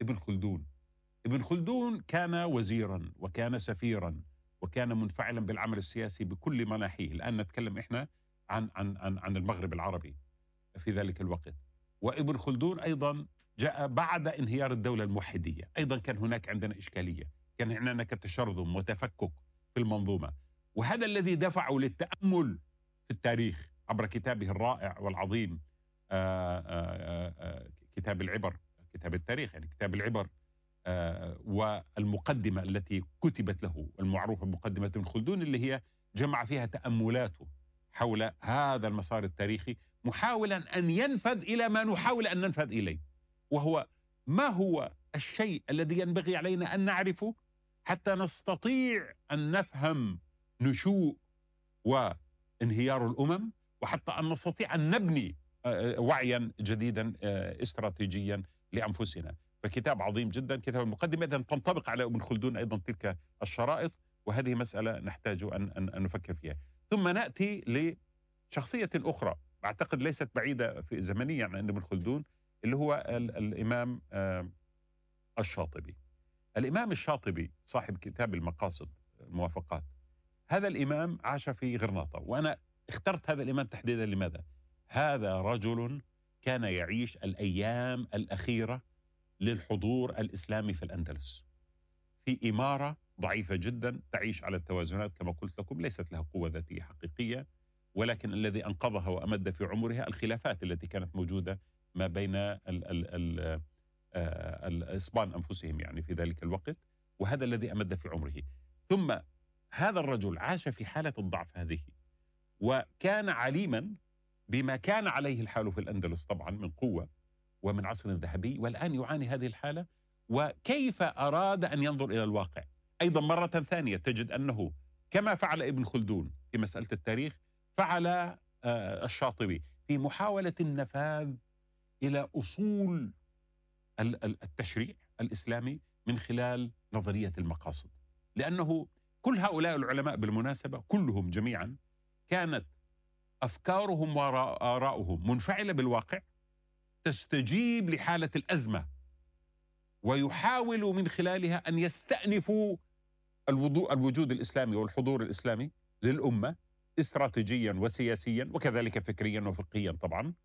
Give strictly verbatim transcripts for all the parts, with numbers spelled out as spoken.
ابن خلدون. ابن خلدون كان وزيرا وكان سفيرا وكان منفعلا بالعمل السياسي بكل مناحيه. الآن نتكلم إحنا عن عن عن عن المغرب العربي في ذلك الوقت. وابن خلدون أيضا جاء بعد انهيار الدولة الموحدية، أيضا كان هناك عندنا إشكالية، كان هناك تشرذم وتفكك في المنظومة، وهذا الذي دفعه للتأمل في التاريخ عبر كتابه الرائع والعظيم آآ آآ كتاب العبر، كتاب التاريخ يعني كتاب العبر، والمقدمة التي كتبت له المعروفة بمقدمة ابن خلدون، اللي هي جمع فيها تأملاته حول هذا المسار التاريخي، محاولا أن ينفذ إلى ما نحاول أن ننفذ إليه، وهو ما هو الشيء الذي ينبغي علينا أن نعرفه حتى نستطيع أن نفهم نشوء وانهيار الأمم، وحتى أن نستطيع أن نبني وعيا جديدا استراتيجيا لأنفسنا. فكتاب عظيم جدا، كتاب المقدمة، إذن تنطبق على ابن خلدون أيضا تلك الشرائط، وهذه مسألة نحتاج أن, أن, أن نفكر فيها. ثم نأتي لشخصية أخرى أعتقد ليست بعيدة في زمنيا عن ابن خلدون، اللي هو الإمام الشاطبي. الإمام الشاطبي صاحب كتاب المقاصد الموافقات، هذا الإمام عاش في غرناطة، وأنا اخترت هذا الإمام تحديدا لماذا؟ هذا رجل كان يعيش الأيام الأخيرة للحضور الإسلامي في الأندلس، في إمارة ضعيفة جدا تعيش على التوازنات كما قلت لكم، ليست لها قوة ذاتية حقيقية، ولكن الذي أنقذها وأمد في عمرها الخلافات التي كانت موجودة ما بين ال ال ال الإسبان أنفسهم يعني في ذلك الوقت، وهذا الذي أمد في عمره. ثم هذا الرجل عاش في حالة الضعف هذه، وكان عليما بما كان عليه الحال في الأندلس طبعا من قوة ومن عصر ذهبي، والآن يعاني هذه الحالة، وكيف أراد أن ينظر إلى الواقع. أيضا مرة ثانية تجد أنه كما فعل ابن خلدون في مسألة التاريخ، فعل الشاطبي في محاولة النفاذ إلى أصول التشريع الإسلامي من خلال نظرية المقاصد، لأنه كل هؤلاء العلماء بالمناسبة كلهم جميعا كانت أفكارهم وآراؤهم منفعلة بالواقع، تستجيب لحالة الأزمة، ويحاولوا من خلالها أن يستأنفوا الوجود الإسلامي والحضور الإسلامي للأمة استراتيجيا وسياسيا وكذلك فكريا وفقهيا طبعا،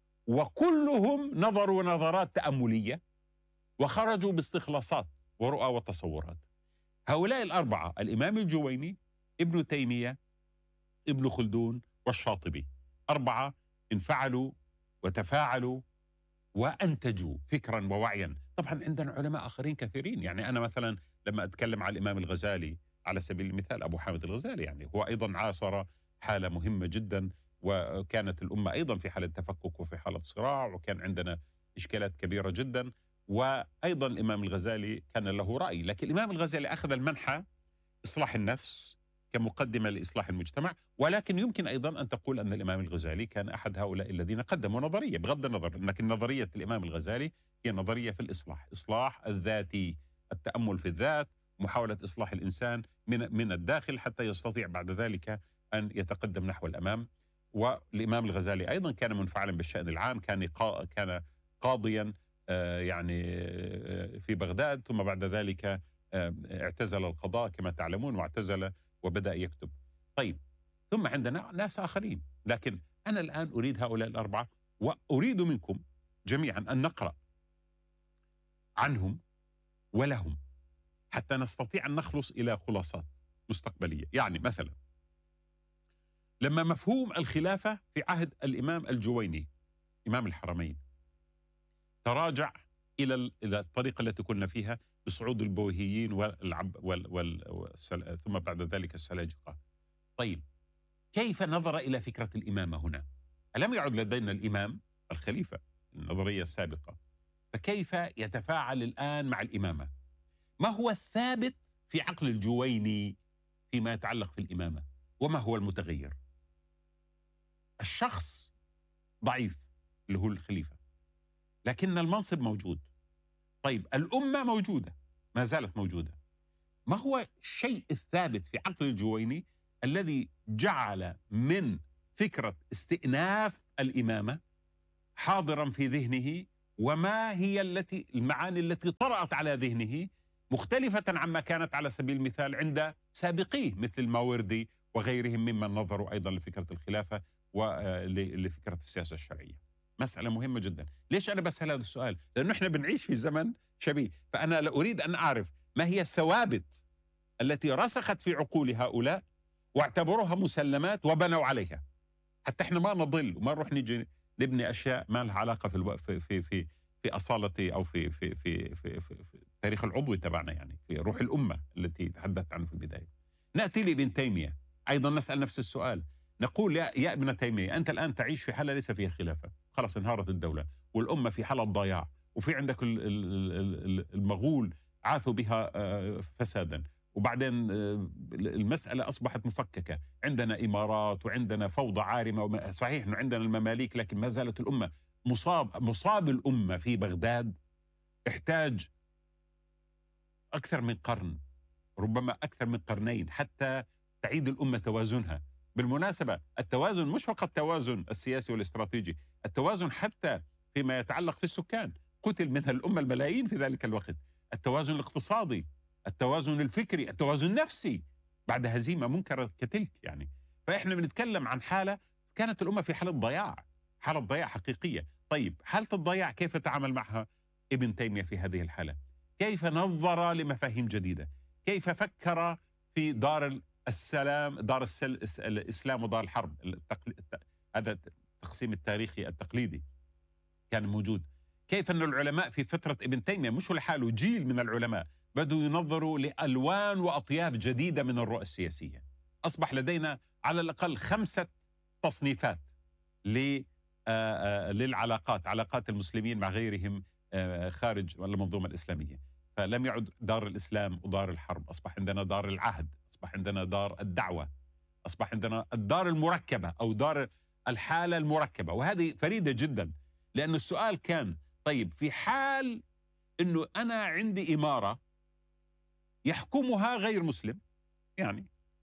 وكلهم نظروا نظرات تأملية وخرجوا باستخلاصات ورؤى وتصورات. هؤلاء الأربعة، الإمام الجويني، ابن تيمية، ابن خلدون، والشاطبي، أربعة انفعلوا وتفاعلوا وأنتجوا فكرا ووعيا. طبعا عندنا علماء آخرين كثيرين، يعني أنا مثلا لما أتكلم عن الإمام الغزالي على سبيل المثال، أبو حامد الغزالي، يعني هو أيضا عاصر حالة مهمة جدا، وكانت الأمة أيضا في حالة تفكك وفي حالة صراع، وكان عندنا إشكالات كبيرة جدا، وأيضا الإمام الغزالي كان له رأي، لكن الإمام الغزالي أخذ المنحى إصلاح النفس كمقدمة لإصلاح المجتمع. ولكن يمكن أيضا أن تقول أن الإمام الغزالي كان أحد هؤلاء الذين قدموا نظرية، بغض النظر، لكن نظرية الإمام الغزالي هي نظرية في الإصلاح، إصلاح الذاتي، التأمل في الذات، محاولة إصلاح الإنسان من من الداخل حتى يستطيع بعد ذلك أن يتقدم نحو الأمام. والإمام الغزالي أيضا كان منفعلا بالشأن العام، كان كان قاضيا يعني في بغداد، ثم بعد ذلك اعتزل القضاء كما تعلمون واعتزل وبدأ يكتب. طيب، ثم عندنا ناس آخرين، لكن أنا الآن أريد هؤلاء الأربعة، وأريد منكم جميعا أن نقرأ عنهم ولهم حتى نستطيع أن نخلص إلى خلاصات مستقبلية. يعني مثلا لما مفهوم الخلافة في عهد الإمام الجويني إمام الحرمين تراجع إلى إلى الطريقة التي كنا فيها بصعود البويهيين والعب وال وال والسل... ثم بعد ذلك السلاجقة. طيب، كيف نظر إلى فكرة الإمامة هنا؟ ألم يعد لدينا الإمام الخليفة النظرية السابقة، فكيف يتفاعل الآن مع الإمامة؟ ما هو الثابت في عقل الجويني فيما يتعلق في الإمامة؟ وما هو المتغير؟ الشخص ضعيف اللي هو الخليفة، لكن المنصب موجود. طيب، الأمة موجودة، ما زالت موجودة. ما هو الشيء الثابت في عقل الجويني الذي جعل من فكرة استئناف الإمامة حاضرا في ذهنه وما هي التي المعاني التي طرأت على ذهنه مختلفة عما كانت على سبيل المثال عند سابقيه مثل الماوردي وغيرهم ممن نظروا أيضا لفكرة الخلافة ولفكرة السياسة الشرعية. مسألة مهمة جدا. ليش أنا بسأل هذا السؤال؟ لأنه إحنا بنعيش في زمن شبيه، فأنا أريد أن أعرف ما هي الثوابت التي رسخت في عقول هؤلاء واعتبروها مسلمات وبنوا عليها، حتى إحنا ما نضل وما نروح نيجي نبني أشياء ما لها علاقة في الو... في في في في أصالة أو في في في في, في, في التاريخ العضوي تبعنا، يعني في روح الأمة التي تحدثت عنه في البداية. نأتي لابن تيمية أيضا نسأل نفس السؤال، نقول يا, يا ابن تيمية، أنت الآن تعيش في حالة ليس فيها خلافة، خلاص انهارت الدولة والأمة في حالة ضياع، وفي عندك المغول عاثوا بها فسادا، وبعدين المسألة أصبحت مفككة، عندنا إمارات وعندنا فوضى عارمة، صحيح أنه عندنا المماليك لكن ما زالت الأمة مصاب مصاب الأمة في بغداد احتاج أكثر من قرن، ربما أكثر من قرنين حتى تعيد الأمة توازنها. بالمناسبة التوازن مش فقط التوازن السياسي والاستراتيجي، التوازن حتى فيما يتعلق في السكان، قتل منها الأمة الملايين في ذلك الوقت، التوازن الاقتصادي، التوازن الفكري، التوازن النفسي بعد هزيمة منكرة كتلك يعني. فإحنا بنتكلم عن حالة كانت الأمة في حالة ضياع، حالة ضياع حقيقية. طيب حالة الضياع كيف تعامل معها ابن تيمية في هذه الحالة؟ كيف نظر لمفاهيم جديدة؟ كيف فكر في دار السلام، دار السل... الإسلام ودار الحرب؟ التقل... هذا التقسيم التاريخي التقليدي كان موجود. كيف أن العلماء في فترة ابن تيمية مش لحاله، جيل من العلماء بدوا ينظروا لألوان وأطياف جديدة من الرؤى السياسية. أصبح لدينا على الأقل خمسة تصنيفات للعلاقات، علاقات المسلمين مع غيرهم خارج المنظومة الإسلامية. فلم يعد دار الإسلام ودار الحرب، أصبح عندنا دار العهد، أصبح عندنا دار الدعوة، أصبح عندنا الدار المركبة أو دار الحالة المركبة. وهذه فريدة جدا، لأن السؤال كان طيب في حال أنه أنا عندي إمارة يحكمها غير مسلم يعني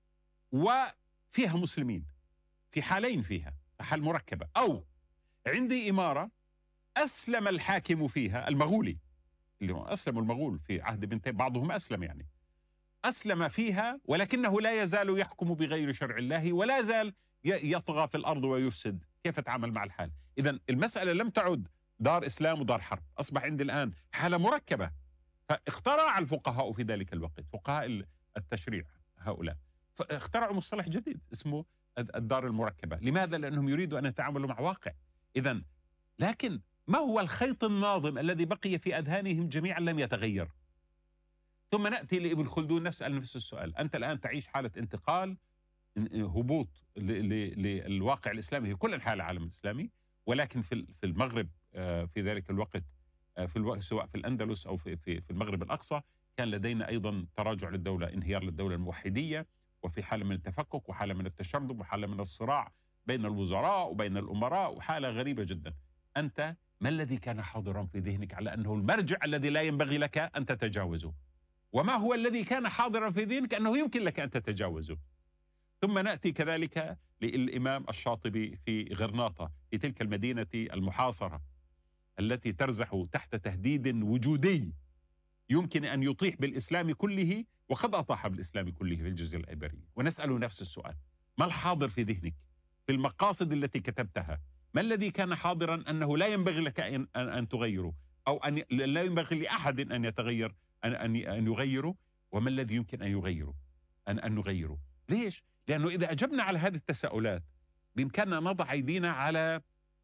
وفيها مسلمين، في حالين فيها حال مركبة، أو عندي إمارة أسلم الحاكم فيها المغولي، اللي هو أسلموا المغول في عهد ابن تيمية، بعضهم أسلم يعني أسلم فيها ولكنه لا يزال يحكم بغير شرع الله ولا زال يطغى في الأرض ويفسد. كيف أتعامل مع الحال؟ إذن المسألة لم تعد دار إسلام ودار حرب، أصبح عندي الآن حالة مركبة. فاخترع الفقهاء في ذلك الوقت، فقهاء التشريع هؤلاء، فاخترعوا مصطلح جديد اسمه الدار المركبة. لماذا؟ لأنهم يريدوا أن يتعاملوا مع واقع. إذن لكن ما هو الخيط الناظم الذي بقي في أذهانهم جميعا لم يتغير؟ ثم نأتي لابن خلدون نسأل نفس السؤال. أنت الآن تعيش حالة انتقال، هبوط للواقع الإسلامي في كل أنحاء العالم الإسلامي، ولكن في المغرب في ذلك الوقت، في الوقت سواء في الأندلس أو في في المغرب الأقصى، كان لدينا أيضا تراجع للدولة، انهيار للدولة الموحدية، وفي حالة من التفكك وحالة من التشرذم وحالة من الصراع بين الوزراء وبين الأمراء، وحالة غريبة جدا. أنت ما الذي كان حاضرا في ذهنك على أنه المرجع الذي لا ينبغي لك أن تتجاوزه؟ وما هو الذي كان حاضرا في ذهنك أنه يمكن لك أن تتجاوزه؟ ثم نأتي كذلك للإمام الشاطبي في غرناطة، في تلك المدينة المحاصرة التي ترزح تحت تهديد وجودي يمكن أن يطيح بالإسلام كله، وقد أطاح بالإسلام كله في الجزيرة الإيبيرية. ونسأل نفس السؤال: ما الحاضر في ذهنك في المقاصد التي كتبتها؟ ما الذي كان حاضرا أنه لا ينبغي لك أن, أن تغيره، أو أن لا ينبغي لأحد أن يتغير أن, أن, أن يغيره؟ وما الذي يمكن أن يغيره أن, أن نغيره؟ ليش؟ لأنه إذا أجبنا على هذه التساؤلات بإمكاننا نضع أيدينا على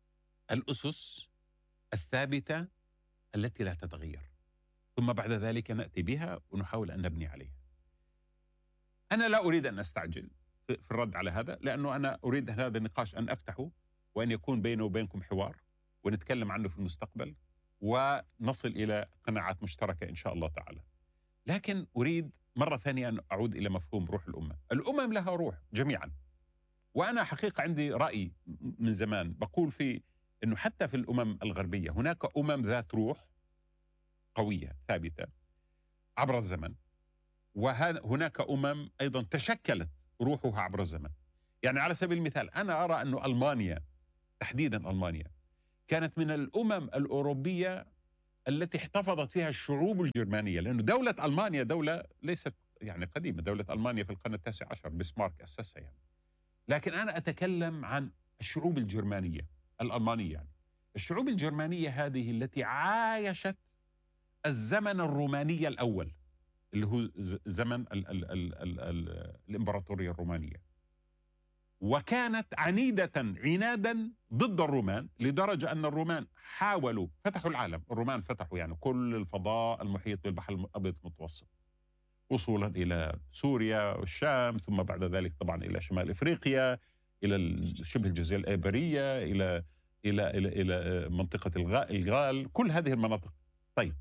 الأسس الثابتة التي لا تتغير، ثم بعد ذلك نأتي بها ونحاول أن نبني عليها. أنا لا أريد أن أستعجل في الرد على هذا، لأنه أنا أريد هذا النقاش أن أفتحه وأن يكون بيني وبينكم حوار ونتكلم عنه في المستقبل ونصل إلى قناعات مشتركة إن شاء الله تعالى. لكن أريد مرة ثانية أن أعود إلى مفهوم روح الأمة. الأمم لها روح جميعا، وأنا حقيقة عندي رأي من زمان بقول في أنه حتى في الأمم الغربية هناك أمم ذات روح قوية ثابتة عبر الزمن، وهناك أمم أيضا تشكلت روحها عبر الزمن. يعني على سبيل المثال أنا أرى أن ألمانيا تحديدا، ألمانيا كانت من الأمم الأوروبية التي احتفظت فيها الشعوب الجرمانية، لأنه دولة ألمانيا دولة ليست يعني قديمة، دولة ألمانيا في القرن التاسع عشر بسمارك أسسها يعني. لكن أنا أتكلم عن الشعوب الجرمانية الألمانية، يعني الشعوب الجرمانية هذه التي عايشت الزمن الروماني الأول اللي هو زمن ال ال ال ال ال الإمبراطورية الرومانية، وكانت عنيدة عنادا ضد الرومان، لدرجة أن الرومان حاولوا فتحوا العالم. الرومان فتحوا يعني كل الفضاء المحيط بالبحر الأبيض المتوسط، وصولا إلى سوريا والشام، ثم بعد ذلك طبعا إلى شمال إفريقيا، إلى شبه الجزيرة الإيبرية، إلى إلى إلى إلى منطقة الغال، كل هذه المناطق. طيب،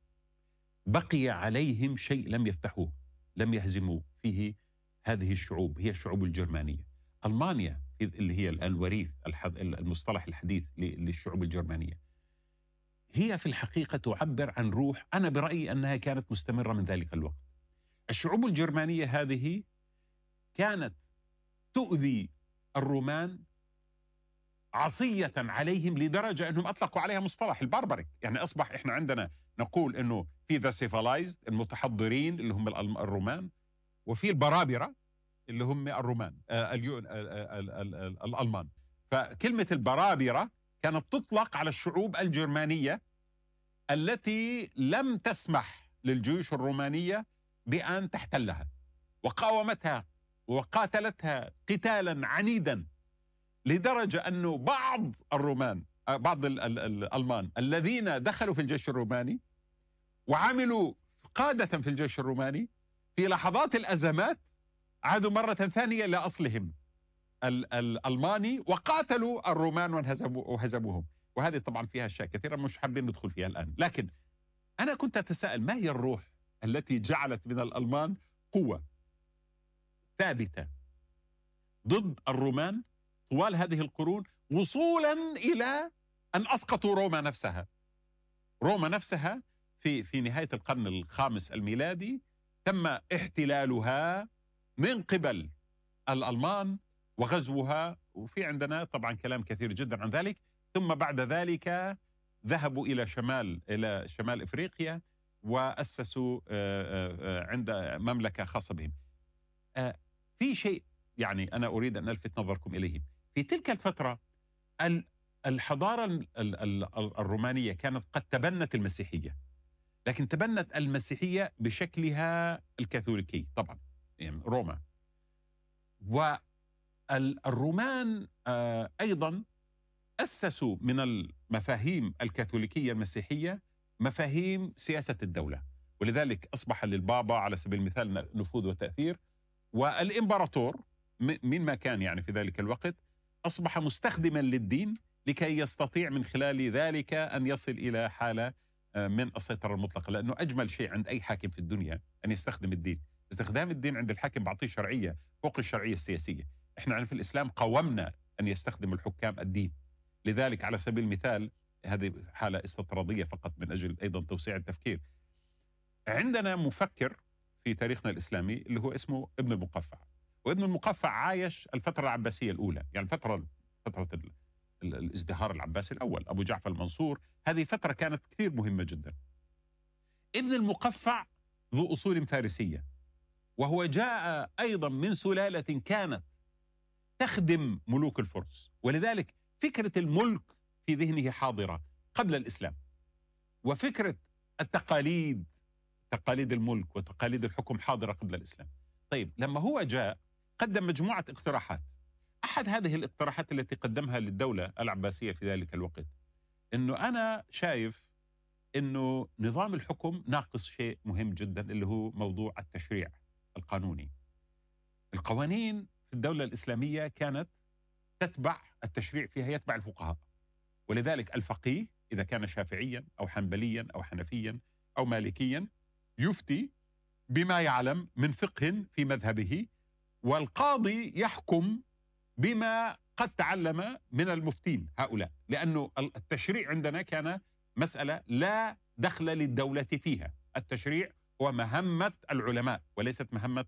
بقي عليهم شيء لم يفتحوه، لم يهزموا فيه هذه الشعوب، هي الشعوب الجرمانية. ألمانيا اللي هي الآن وريث المصطلح الحديث للشعوب الجرمانية، هي في الحقيقة تعبر عن روح، أنا برأيي أنها كانت مستمرة من ذلك الوقت. الشعوب الجرمانية هذه كانت تؤذي الرومان عصية عليهم، لدرجة أنهم أطلقوا عليها مصطلح الباربريك. يعني أصبح إحنا عندنا نقول أنه في ذا سيفلايزد المتحضرين اللي هم الرومان، وفي البرابرة اللي هم الرومان آه الألمان. فكلمة البرابرة كانت تطلق على الشعوب الجرمانية التي لم تسمح للجيوش الرومانية بأن تحتلها، وقاومتها وقاتلتها قتالا عنيدا، لدرجة أنه بعض الرومان بعض الألمان الذين دخلوا في الجيش الروماني وعملوا قادة في الجيش الروماني، في لحظات الأزمات عادوا مرة ثانية إلى أصلهم الألماني وقاتلوا الرومان وهزموهم. وهذه طبعا فيها أشياء كثيرة مش حابين ندخل فيها الآن. لكن أنا كنت أتساءل، ما هي الروح التي جعلت من الألمان قوة ثابتة ضد الرومان طوال هذه القرون، وصولا إلى أن أسقطوا روما نفسها؟ روما نفسها في في نهاية القرن الخامس الميلادي تم احتلالها من قبل الألمان وغزوها، وفي عندنا طبعا كلام كثير جدا عن ذلك. ثم بعد ذلك ذهبوا إلى شمال إلى شمال إفريقيا وأسسوا عند مملكة خاصة بهم. في شيء يعني أنا أريد أن ألفت نظركم إليه. في تلك الفترة الحضارة الرومانية كانت قد تبنت المسيحية، لكن تبنت المسيحية بشكلها الكاثوليكي طبعا، يعني روما. والرومان أيضا أسسوا من المفاهيم الكاثوليكية المسيحية مفاهيم سياسة الدولة، ولذلك أصبح للبابا على سبيل المثال نفوذ وتأثير، والإمبراطور من ما كان يعني في ذلك الوقت أصبح مستخدما للدين لكي يستطيع من خلال ذلك أن يصل إلى حالة من السيطرة المطلقة. لأنه أجمل شيء عند أي حاكم في الدنيا أن يستخدم الدين. استخدام الدين عند الحاكم بعطيه شرعية فوق الشرعية السياسية. إحنا في الإسلام قومنا أن يستخدم الحكام الدين، لذلك على سبيل المثال هذه حالة استطرادية فقط من أجل أيضا توسيع التفكير. عندنا مفكر في تاريخنا الإسلامي اللي هو اسمه ابن المقفع، وابن المقفع عايش الفترة العباسية الأولى، يعني فترة فترة الازدهار العباسي الأول، أبو جعفر المنصور. هذه فترة كانت كثير مهمة جدا. ابن المقفع ذو أصول فارسية، وهو جاء أيضا من سلالة كانت تخدم ملوك الفرس، ولذلك فكرة الملك في ذهنه حاضرة قبل الإسلام، وفكرة التقاليد تقاليد الملك وتقاليد الحكم حاضرة قبل الإسلام. طيب، لما هو جاء قدم مجموعة اقتراحات. أحد هذه الاقتراحات التي قدمها للدولة العباسية في ذلك الوقت إنه أنا شايف إنه نظام الحكم ناقص شيء مهم جدا، اللي هو موضوع التشريع القانوني. القوانين في الدولة الإسلامية كانت تتبع التشريع فيها يتبع الفقهاء، ولذلك الفقيه إذا كان شافعيا أو حنبليا أو حنفيا أو مالكيا يفتي بما يعلم من فقه في مذهبه، والقاضي يحكم بما قد تعلم من المفتين هؤلاء، لأنه التشريع عندنا كان مسألة لا دخل للدولة فيها. التشريع هو مهمة العلماء وليست مهمة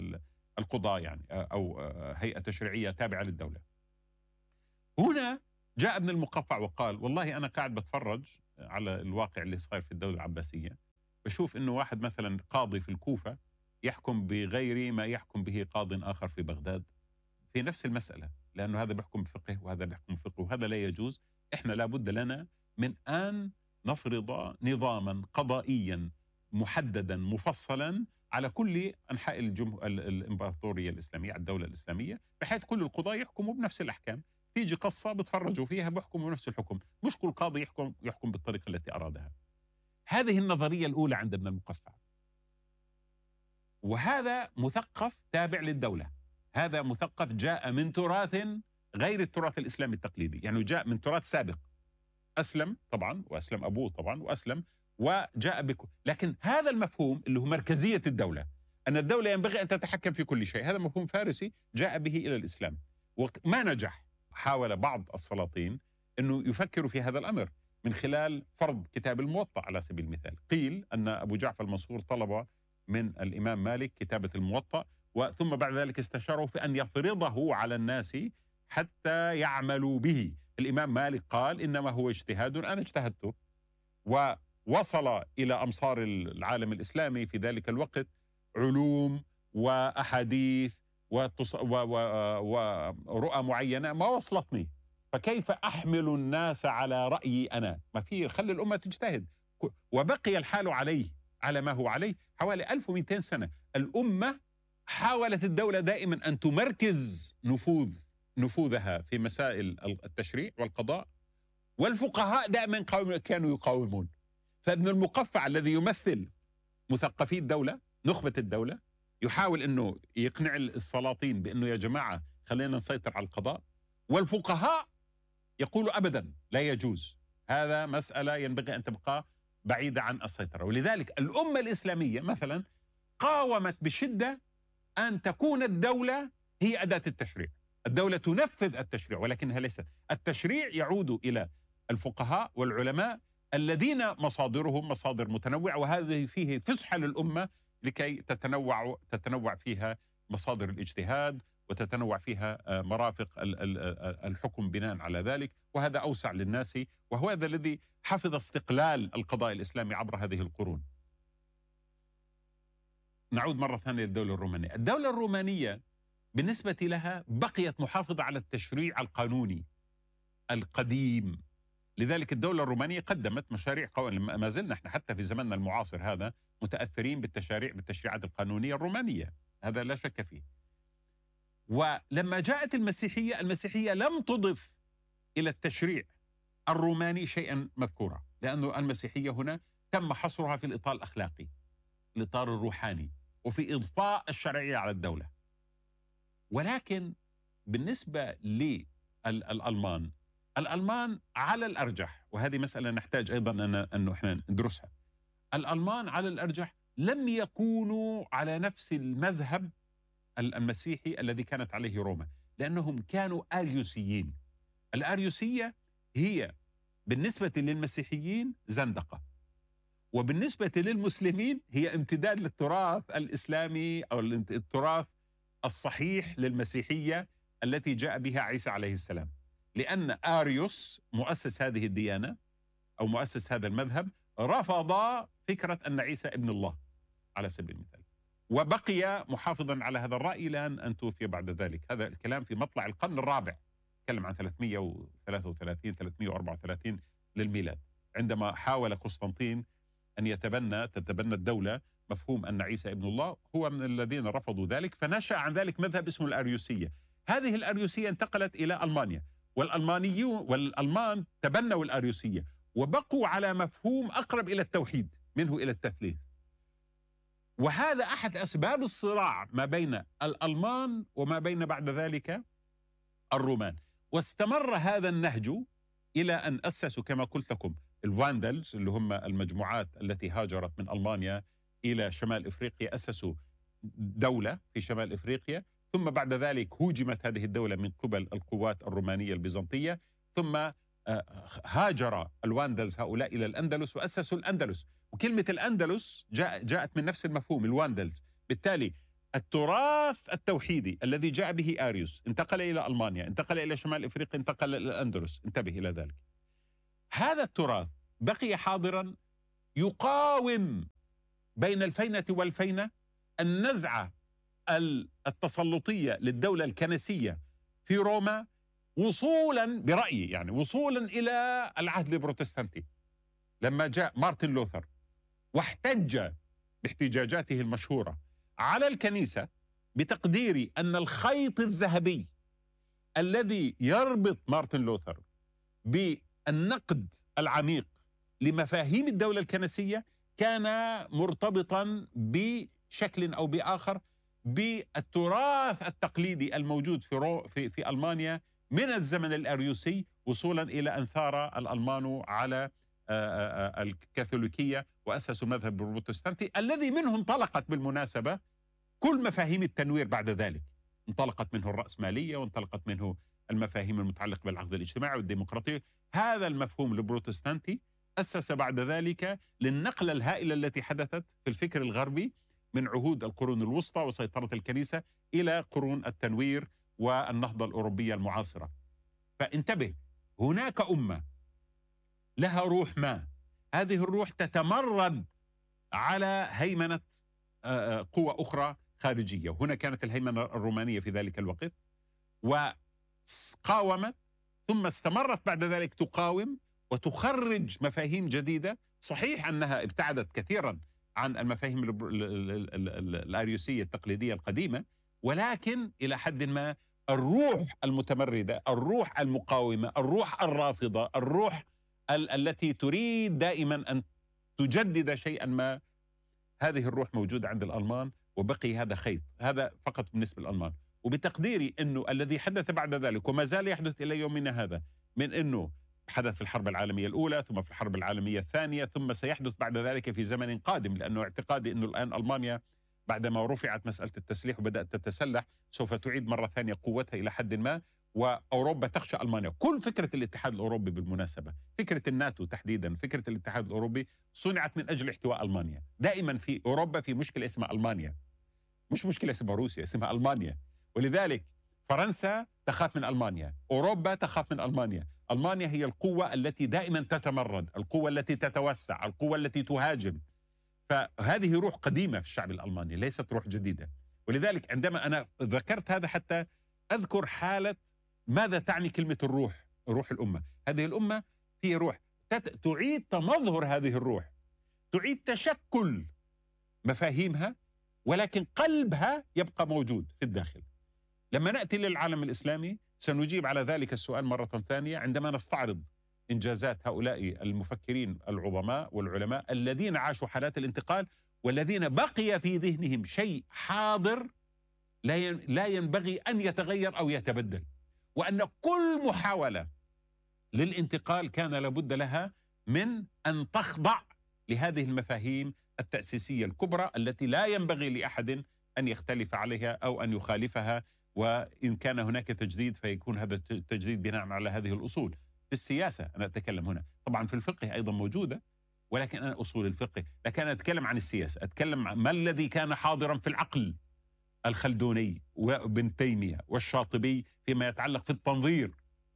القضاة يعني، أو هيئة تشريعية تابعة للدولة. هنا جاء ابن المقفع وقال والله أنا قاعد بتفرج على الواقع اللي صاير في الدولة العباسية، بشوف إنه واحد مثلا قاضي في الكوفة يحكم بغير ما يحكم به قاض آخر في بغداد في نفس المسألة، لأنه هذا بيحكم بفقه وهذا بيحكم بفقه وهذا لا يجوز. إحنا لابد لنا من أن نفرض نظاما قضائيا محددا مفصلا على كل أنحاء الجمه... الإمبراطورية الإسلامية، الدولة الإسلامية، بحيث كل القضاة يحكموا بنفس الأحكام. تيجي قصة بتفرجوا فيها بيحكموا نفس الحكم، مش كل قاضي يحكم يحكم بالطريقة التي أرادها. هذه النظرية الأولى عند ابن المقفع، وهذا مثقف تابع للدولة، هذا مثقف جاء من تراث غير التراث الإسلامي التقليدي، يعني جاء من تراث سابق، أسلم طبعا وأسلم أبوه طبعا وأسلم وجاء بكم، لكن هذا المفهوم اللي هو مركزية الدولة، أن الدولة ينبغي أن تتحكم في كل شيء، هذا مفهوم فارسي جاء به إلى الإسلام وما نجح. حاول بعض السلاطين أنه يفكروا في هذا الأمر من خلال فرض كتاب الموطأ على سبيل المثال. قيل أن أبو جعفر المنصور طلب من الإمام مالك كتابة الموطأ، وثم بعد ذلك استشاره في أن يفرضه على الناس حتى يعملوا به. الإمام مالك قال إنما هو اجتهاد أنا اجتهدته، ووصل إلى أمصار العالم الإسلامي في ذلك الوقت علوم وأحاديث ورؤى معينة ما وصلتني، فكيف أحمل الناس على رأيي أنا؟ ما في، خلي الأمة تجتهد. وبقي الحال عليه على ما هو عليه حوالي ألف ومئتين سنة. الأمة حاولت الدولة دائما أن تمركز نفوذ نفوذها في مسائل التشريع والقضاء، والفقهاء دائما كانوا يقاومون. فابن المقفع الذي يمثل مثقفي الدولة، نخبة الدولة، يحاول أنه يقنع السلاطين بأنه يا جماعة خلينا نسيطر على القضاء، والفقهاء يقولوا أبدا لا يجوز، هذا مسألة ينبغي أن تبقى بعيدة عن السيطرة. ولذلك الأمة الإسلامية مثلا قاومت بشدة أن تكون الدولة هي أداة التشريع، الدولة تنفذ التشريع ولكنها ليست. التشريع يعود إلى الفقهاء والعلماء الذين مصادرهم مصادر متنوعة، وهذه فيه فسحة للأمة لكي تتنوع تتنوع فيها مصادر الاجتهاد وتتنوع فيها مرافق الحكم بناء على ذلك، وهذا أوسع للناس، وهو هذا الذي حفظ استقلال القضاء الإسلامي عبر هذه القرون. نعود مرة ثانية للدولة الرومانية. الدولة الرومانية بالنسبة لها بقيت محافظة على التشريع القانوني القديم، لذلك الدولة الرومانية قدمت مشاريع قوانين، ما زلنا احنا حتى في زمننا المعاصر هذا متأثرين بالتشاريع بالتشريعات القانونية الرومانية، هذا لا شك فيه. ولما جاءت المسيحية، المسيحية لم تضف إلى التشريع الروماني شيئا مذكورا، لأن المسيحية هنا تم حصرها في الإطار الأخلاقي، الإطار الروحاني، وفي إضفاء الشرعية على الدولة. ولكن بالنسبة للألمان، الألمان على الأرجح، وهذه مسألة نحتاج أيضا أن احنا ندرسها، الألمان على الأرجح لم يكونوا على نفس المذهب المسيحي الذي كانت عليه روما، لأنهم كانوا آريوسيين. الآريوسية هي بالنسبة للمسيحيين زندقة، وبالنسبة للمسلمين هي امتداد للتراث الإسلامي أو التراث الصحيح للمسيحية التي جاء بها عيسى عليه السلام، لأن آريوس مؤسس هذه الديانة أو مؤسس هذا المذهب رفض فكرة أن عيسى ابن الله على سبيل المثال، وبقي محافظا على هذا الرأي لأن أن توفي بعد ذلك. هذا الكلام في مطلع القرن الرابع، تكلم عن ثلاثمئة وثلاثة وثلاثين ثلاثمئة وأربعة وثلاثين للميلاد، عندما حاول قسطنطين أن يتبنى تتبنى الدولة مفهوم أن عيسى ابن الله، هو من الذين رفضوا ذلك، فنشأ عن ذلك مذهب اسمه الأريوسية. هذه الأريوسية انتقلت إلى ألمانيا، والألمانيون والألمان تبنوا الأريوسية وبقوا على مفهوم أقرب إلى التوحيد منه إلى التثليث. وهذا أحد أسباب الصراع ما بين الألمان وما بين بعد ذلك الرومان. واستمر هذا النهج إلى أن أسسوا كما قلت لكم الواندلز، اللي هم المجموعات التي هاجرت من ألمانيا إلى شمال إفريقيا، أسسوا دولة في شمال إفريقيا، ثم بعد ذلك هوجمت هذه الدولة من قبل القوات الرومانية البيزنطية، ثم هاجر الواندلز هؤلاء إلى الأندلس وأسسوا الأندلس. وكلمة الأندلس جاء جاءت من نفس المفهوم الواندلز، بالتالي التراث التوحيدي الذي جاء به آريوس انتقل إلى ألمانيا، انتقل إلى شمال إفريقيا، انتقل إلى الأندلس، انتبه إلى ذلك. هذا التراث بقي حاضرا يقاوم بين الفينة والفينة النزعة التسلطية للدولة الكنسية في روما، وصولا برأيي يعني وصولا إلى العهد البروتستانتي، لما جاء مارتن لوثر واحتج باحتجاجاته المشهورة على الكنيسة بتقديري أن الخيط الذهبي الذي يربط مارتن لوثر بالنقد العميق لمفاهيم الدولة الكنسية كان مرتبطا بشكل أو بآخر بالتراث التقليدي الموجود في, رو في, في ألمانيا من الزمن الأريوسي، وصولا إلى أن ثار الألمان على الكاثوليكية وأسسوا المذهب البروتستانتي الذي منه انطلقت بالمناسبة كل مفاهيم التنوير بعد ذلك. انطلقت منه الرأسمالية، وانطلقت منه المفاهيم المتعلقة بالعقد الاجتماعي والديمقراطية. هذا المفهوم البروتستانتي أسس بعد ذلك للنقلة الهائلة التي حدثت في الفكر الغربي من عهود القرون الوسطى وسيطرة الكنيسة إلى قرون التنوير والنهضة الأوروبية المعاصرة. فانتبه، هناك أمة لها روح ما، هذه الروح تتمرد على هيمنة قوة أخرى خارجية، وهنا كانت الهيمنة الرومانية في ذلك الوقت، وقاومت ثم استمرت بعد ذلك تقاوم وتخرج مفاهيم جديدة. صحيح أنها ابتعدت كثيرا عن المفاهيم الأريوسية التقليدية القديمة، ولكن إلى حد ما الروح المتمردة، الروح المقاومة، الروح الرافضة، الروح ال التي تريد دائما أن تجدد شيئا ما، هذه الروح موجودة عند الألمان، وبقي هذا خيط. هذا فقط بالنسبة للألمان. وبتقديري أنه الذي حدث بعد ذلك وما زال يحدث إلى يومنا هذا، من أنه حدث في الحرب العالمية الأولى، ثم في الحرب العالمية الثانية، ثم سيحدث بعد ذلك في زمن قادم، لأنه اعتقادي أنه الآن ألمانيا بعدما رفعت مسألة التسليح وبدأت تتسلح سوف تعيد مرة ثانية قوتها إلى حد ما، وأوروبا تخشى ألمانيا. كل فكرة الاتحاد الأوروبي بالمناسبة، فكرة الناتو تحديدا، فكرة الاتحاد الأوروبي صنعت من أجل احتواء ألمانيا. دائما في أوروبا في مشكلة اسمها ألمانيا، مش مشكلة اسمها روسيا، اسمها ألمانيا. ولذلك فرنسا تخاف من ألمانيا، أوروبا تخاف من ألمانيا. ألمانيا هي القوة التي دائما تتمرد، القوة التي تتوسع، القوة التي تهاجم. فهذه روح قديمة في الشعب الألماني، ليست روح جديدة. ولذلك عندما أنا ذكرت هذا حتى أذكر حالة ماذا تعني كلمة الروح، روح الأمة. هذه الأمة هي روح تعيد تمظهر هذه الروح، تعيد تشكل مفاهيمها، ولكن قلبها يبقى موجود في الداخل. لما نأتي للعالم الإسلامي سنجيب على ذلك السؤال مرة ثانية عندما نستعرض إنجازات هؤلاء المفكرين العظماء والعلماء الذين عاشوا حالات الانتقال، والذين بقي في ذهنهم شيء حاضر لا ينبغي أن يتغير أو يتبدل، وأن كل محاولة للانتقال كان لابد لها من أن تخضع لهذه المفاهيم التأسيسية الكبرى التي لا ينبغي لأحد أن يختلف عليها أو أن يخالفها. وإن كان هناك تجديد فيكون هذا التجديد بناء على هذه الأصول. في السياسة أنا أتكلم هنا، طبعا في الفقه أيضا موجودة، ولكن أنا أصول الفقه، لكن أنا أتكلم عن السياسة، أتكلم عن ما الذي كان حاضرا في العقل الخلدوني وابن تيمية والشاطبي فيما يتعلق في التنظير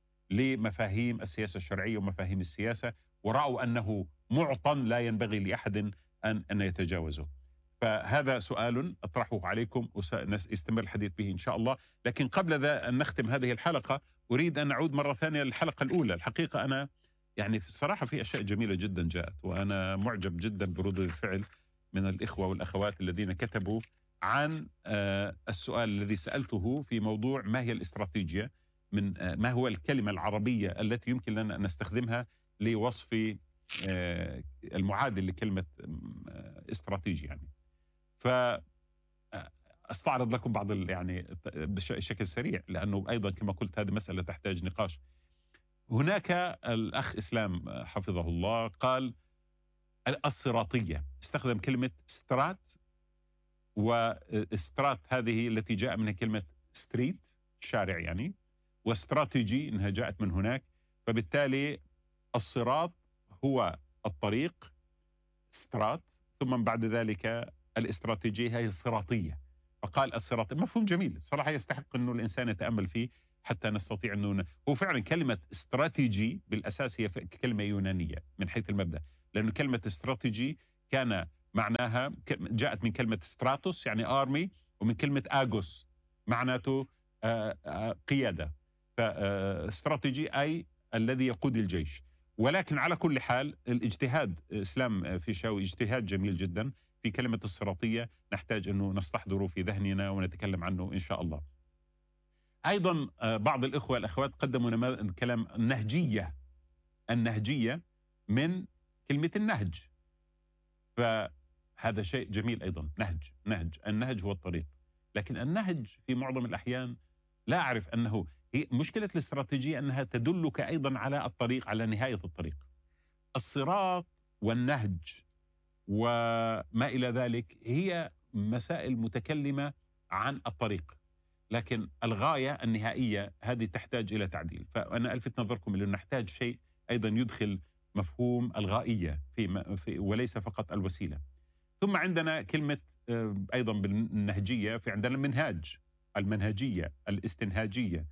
لمفاهيم السياسة الشرعية ومفاهيم السياسة، ورأوا أنه معطى لا ينبغي لأحد أن أن يتجاوزه. فهذا سؤال أطرحه عليكم وسيستمر الحديث به إن شاء الله. لكن قبل ذا أن نختم هذه الحلقة أريد أن أعود مرة ثانية للحلقة الأولى. الحقيقة أنا يعني في الصراحة في أشياء جميلة جدا جاءت، وأنا معجب جدا بردود الفعل من الإخوة والأخوات الذين كتبوا عن السؤال الذي سألته في موضوع ما هي الاستراتيجية، من ما هو الكلمة العربية التي يمكن لنا أن نستخدمها لوصف المعادل لكلمة استراتيجي يعني. فأستعرض لكم بعض يعني بشكل سريع، لأنه أيضا كما قلت هذه مسألة تحتاج نقاش. هناك الأخ إسلام حفظه الله قال الصراطية، استخدم كلمة سترات، واسترات هذه التي جاء منها كلمة ستريت شارع يعني، واستراتيجي إنها جاءت من هناك. فبالتالي الصراط هو الطريق سترات، ثم بعد ذلك الاستراتيجية هي الصراطية. فقال الصراط. مفهوم جميل صراحة، يستحق أنه الإنسان يتأمل فيه حتى نستطيع أنه ن... هو فعلا كلمة استراتيجي بالأساس هي كلمة يونانية من حيث المبدأ، لأنه كلمة استراتيجي كان معناها جاءت من كلمة ستراتوس يعني آرمي، ومن كلمة آغوس معناته قيادة. فاستراتيجي أي الذي يقود الجيش. ولكن على كل حال الاجتهاد إسلام فيشاوي اجتهاد جميل جدا في كلمة الصراطية، نحتاج أنه نستحضره في ذهننا ونتكلم عنه إن شاء الله. أيضا بعض الإخوة والأخوات قدموا كلام النهجية. النهجية من كلمة النهج، فهذا شيء جميل أيضا. نهج نهج النهج هو الطريق، لكن النهج في معظم الأحيان لا أعرف أنه هي مشكلة الاستراتيجية أنها تدلك أيضا على الطريق، على نهاية الطريق. الصراط والنهج وما إلى ذلك هي مسائل متكلمة عن الطريق، لكن الغاية النهائية هذه تحتاج إلى تعديل. فأنا ألفت نظركم أنه نحتاج شيء أيضا يدخل مفهوم الغائية في, في وليس فقط الوسيلة. ثم عندنا كلمة أيضا بالنهجية، في عندنا المنهاج، المنهجية، الاستنهاجية،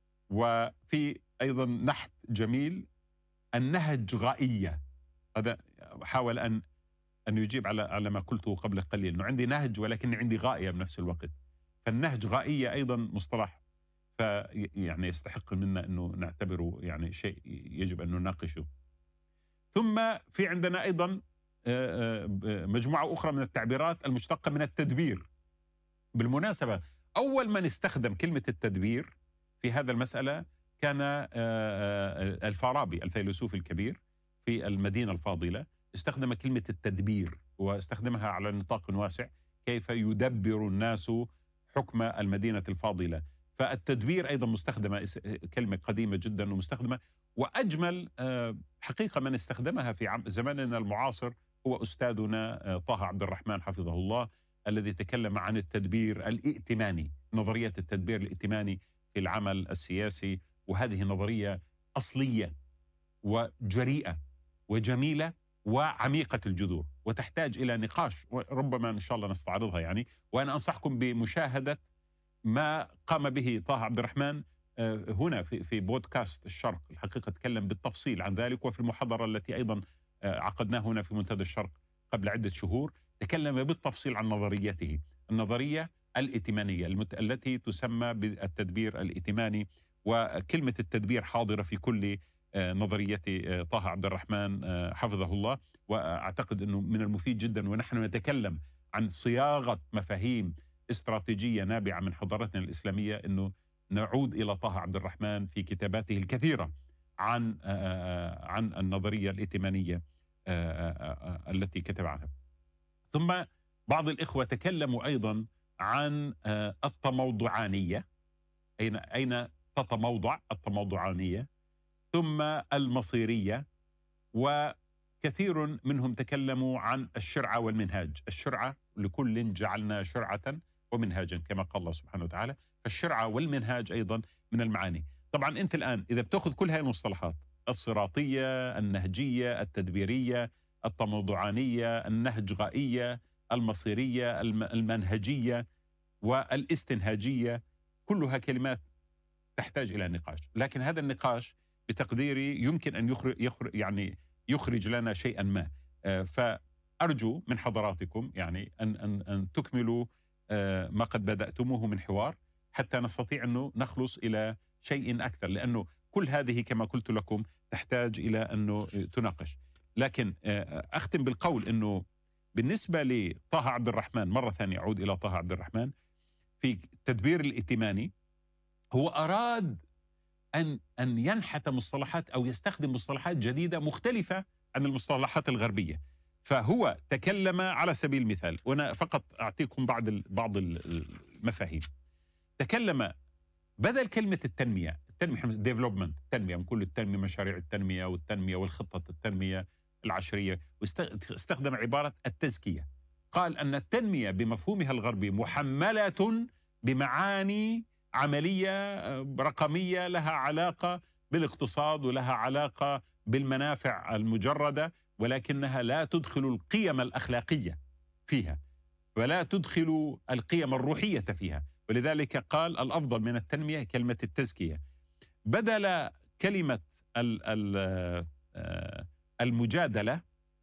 وفي أيضا نحت جميل النهج غائية. هذا حاول أن أن يجيب على على ما قلته قبل قليل، أنه عندي نهج ولكن عندي غائية بنفس الوقت. فالنهج غائية أيضا مصطلح فيعني يستحق منا أنه نعتبره يعني شيء يجب أن نناقشه. ثم في عندنا أيضا مجموعة أخرى من التعبيرات المشتقة من التدبير. بالمناسبة أول من استخدم كلمة التدبير في هذا المسألة كان الفارابي الفيلسوف الكبير في المدينة الفاضلة، استخدم كلمة التدبير واستخدمها على نطاق واسع، كيف يدبر الناس حكم المدينة الفاضلة. فالتدبير أيضا مستخدمة، كلمة قديمة جدا ومستخدمة، وأجمل حقيقة من استخدمها في زماننا المعاصر هو أستاذنا طه عبد الرحمن حفظه الله، الذي تكلم عن التدبير الائتماني، نظرية التدبير الائتماني في العمل السياسي. وهذه نظرية أصلية وجريئة وجميلة وعميقة الجذور، وتحتاج إلى نقاش، وربما إن شاء الله نستعرضها يعني. وأنا أنصحكم بمشاهدة ما قام به طه عبد الرحمن هنا في في بودكاست الشرق، الحقيقة تكلم بالتفصيل عن ذلك، وفي المحاضرة التي أيضا عقدناها هنا في منتدى الشرق قبل عدة شهور تكلم بالتفصيل عن نظريته، النظرية الائتمانية التي تسمى بالتدبير الائتماني. وكلمة التدبير حاضرة في كل نظرية طه عبد الرحمن حفظه الله، وأعتقد أنه من المفيد جدا ونحن نتكلم عن صياغة مفاهيم استراتيجية نابعة من حضارتنا الإسلامية، أنه نعود إلى طه عبد الرحمن في كتاباته الكثيرة عن عن النظرية الائتمانية التي كتب عنها. ثم بعض الإخوة تكلموا أيضا عن التموضعانية، أين أين تتموضع التموضعانية، ثم المصيرية، وكثير منهم تكلموا عن الشرعة والمنهاج. الشرعة لكل جعلنا شرعة ومنهاجا كما قال الله سبحانه وتعالى، فالشرعة والمنهاج أيضا من المعاني. طبعا أنت الآن إذا بتأخذ كل هذه المصطلحات، الصراطية، النهجية، التدبيرية، التموضعانية، النهجغائية، المصيرية، المنهجية، والاستنهاجية، كلها كلمات تحتاج إلى نقاش. لكن هذا النقاش بتقديري يمكن أن يخرج, يخرج يعني يخرج لنا شيئا ما. فأرجو من حضراتكم يعني أن, أن, أن تكملوا ما قد بدأتموه من حوار حتى نستطيع أنه نخلص إلى شيء أكثر، لأنه كل هذه كما قلت لكم تحتاج إلى أنه تناقش. لكن أختم بالقول أنه بالنسبة لطه عبد الرحمن، مرة ثانية أعود إلى طه عبد الرحمن في التدبير الائتماني، هو أراد أن أن ينحت مصطلحات أو يستخدم مصطلحات جديدة مختلفة عن المصطلحات الغربية. فهو تكلم على سبيل المثال، وأنا فقط أعطيكم بعض بعض المفاهيم. تكلم بدل كلمة التنمية، التنمية ديفلوبمنت، التنمية من كل التنمية، مشاريع التنمية والتنمية والخطة التنمية العشرية، واستخدم عبارة التزكية. قال أن التنمية بمفهومها الغربي محملة بمعاني عملية رقمية لها علاقة بالاقتصاد ولها علاقة بالمنافع المجردة، ولكنها لا تدخل القيم الأخلاقية فيها. ولا تدخل القيم الروحية فيها. ولذلك قال الأفضل من التنمية كلمة التزكية، بدل كلمة المجادلة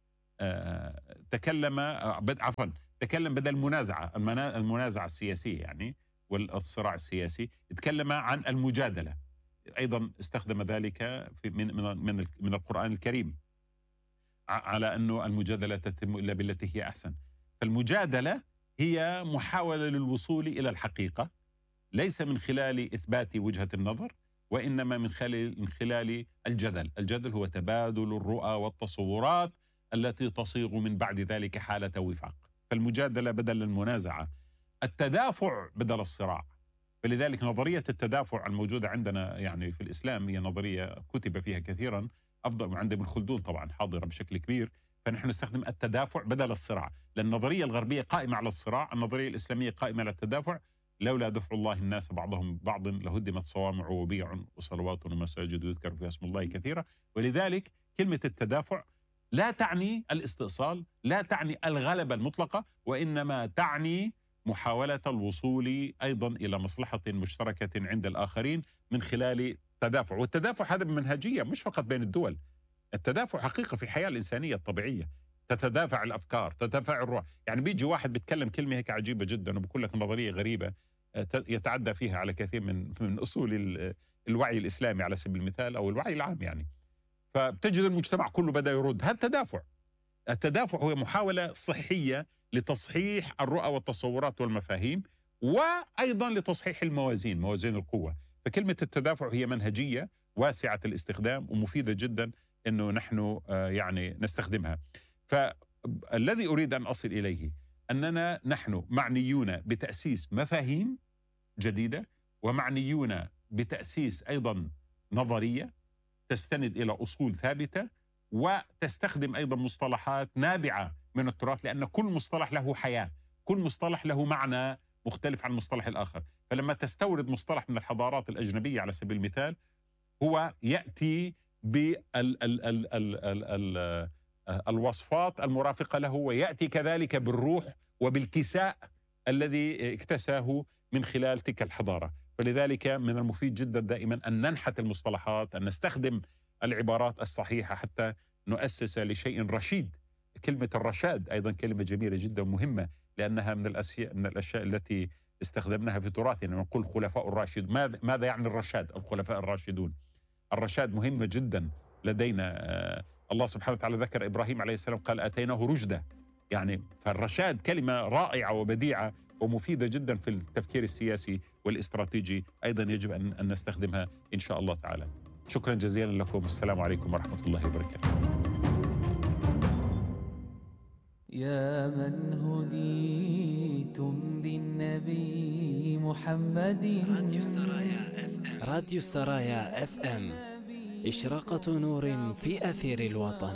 تكلم عفوا تكلم بدل المنازعة المنازعة السياسية يعني والصراع السياسي، تكلم عن المجادلة. أيضا استخدم ذلك في من من من القرآن الكريم على أنه المجادلة تتم إلا بالتي هي أحسن. فالمجادلة هي محاولة للوصول إلى الحقيقة، ليس من خلال إثبات وجهة النظر، وإنما من خلال من خلال الجدل. الجدل هو تبادل الرؤى والتصورات التي تصيغ من بعد ذلك حالة وفاق. فالمجادلة بدل المنازعة، التدافع بدل الصراع. فلذلك نظرية التدافع الموجودة عندنا يعني في الإسلام هي نظرية كتب فيها كثيرا، أفضل عند ابن خلدون طبعا حاضرة بشكل كبير. فنحن نستخدم التدافع بدل الصراع، لأن النظرية الغربية قائمة على الصراع، النظرية الإسلامية قائمة على التدافع. لولا دفع الله الناس بعضهم بعض لهدمت صوامع وبيع وصلوات ومساجد يذكر فيها اسم الله كثيرا. ولذلك كلمة التدافع لا تعني الاستئصال، لا تعني الغلبة المطلقة، وإنما تعني محاولة الوصول أيضا إلى مصلحة مشتركة عند الآخرين من خلال تدافع. والتدافع هذا بمنهجية مش فقط بين الدول، التدافع حقيقة في الحياة الإنسانية الطبيعية، تتدافع الأفكار، تتدافع الروح. يعني بيجي واحد بيتكلم كلمة هيك عجيبة جدا وبقول لك نظرية غريبة يتعدى فيها على كثير من من أصول الوعي الإسلامي على سبيل المثال أو الوعي العام يعني، فبتجد المجتمع كله بدأ يرد. هذا التدافع. التدافع هو محاولة صحية لتصحيح الرؤى والتصورات والمفاهيم، وأيضا لتصحيح الموازين، موازين القوة. فكلمة التدافع هي منهجية واسعة الاستخدام ومفيدة جدا أنه نحن يعني نستخدمها. فالذي أريد أن أصل إليه أننا نحن معنيون بتأسيس مفاهيم جديدة، ومعنيون بتأسيس أيضا نظرية تستند إلى أصول ثابتة، وتستخدم أيضا مصطلحات نابعة من التراث، لأن كل مصطلح له حياة، كل مصطلح له معنى مختلف عن المصطلح الآخر. فلما تستورد مصطلح من الحضارات الأجنبية على سبيل المثال، هو يأتي بالوصفات المرافقة له، ويأتي كذلك بالروح وبالكساء الذي اكتساه من خلال تلك الحضارة. فلذلك من المفيد جدا دائما أن ننحت المصطلحات، أن نستخدم العبارات الصحيحة حتى نؤسس لشيء رشيد. كلمة الرشاد أيضا كلمة جميلة جدا ومهمة، لأنها من الأشياء من الأشياء التي استخدمناها في تراثنا. نقول خلفاء الراشد، ماذا يعني الرشاد؟ الخلفاء الراشدون. الرشاد مهمة جدا لدينا. الله سبحانه وتعالى ذكر إبراهيم عليه السلام قال آتيناه رشدا، يعني فالرشاد كلمة رائعة وبديعة ومفيدة جدا في التفكير السياسي والاستراتيجي، أيضا يجب أن نستخدمها إن شاء الله تعالى. شكرا جزيلا لكم، السلام عليكم ورحمة الله وبركاته. يا من هديتم بالنبي محمد. راديو السرايا اف ام، راديو السرايا اف ام، إشراقة نور في أثير الوطن.